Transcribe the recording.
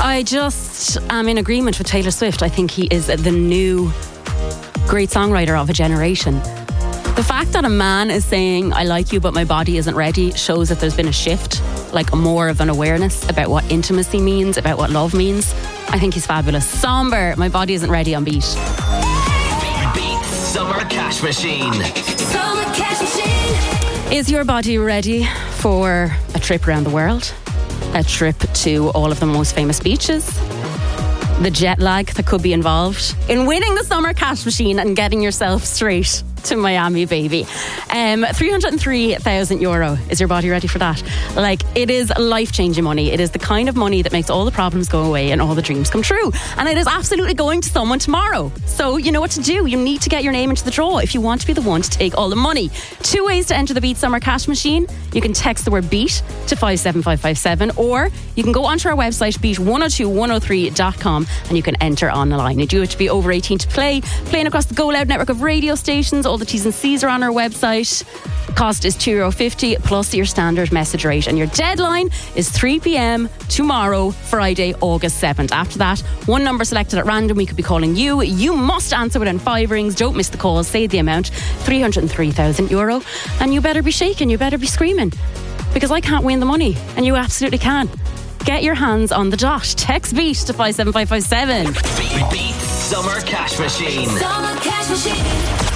I just am in agreement with Taylor Swift. I think he is the new great songwriter of a generation. The fact that a man is saying, I like you, but my body isn't ready, shows that there's been a shift, like more of an awareness about what intimacy means, about what love means. I think he's fabulous. Somber, my body isn't ready on Beat. Beat Summer Cash Machine. Summer Cash Machine. Is your body ready for a trip around the world? A trip to all of the most famous beaches? The jet lag that could be involved in winning the Summer Cash Machine and getting yourself straight to Miami, baby. €303,000. Is your body ready for that? Like, it is life-changing money. It is the kind of money that makes all the problems go away and all the dreams come true. And it is absolutely going to someone tomorrow. So you know what to do. You need to get your name into the draw if you want to be the one to take all the money. 2 ways to enter the Beat Summer Cash Machine. You can text the word BEAT to 57557, or you can go onto our website, beat102103.com, and you can enter on the line. You do have to be over 18 to play. Playing across the Go Loud network of radio stations. All the T's and C's are on our website. Cost is €2.50 plus your standard message rate. And your deadline is 3 p.m. tomorrow, Friday, August 7th. After that, one number selected at random. We could be calling you. You must answer within 5 rings. Don't miss the call. Say the amount. €303,000. And you better be shaking. You better be screaming. Because I can't win the money. And you absolutely can. Get your hands on the dot. Text BEAT to 57557. Beat Summer Cash Machine. Summer Cash Machine.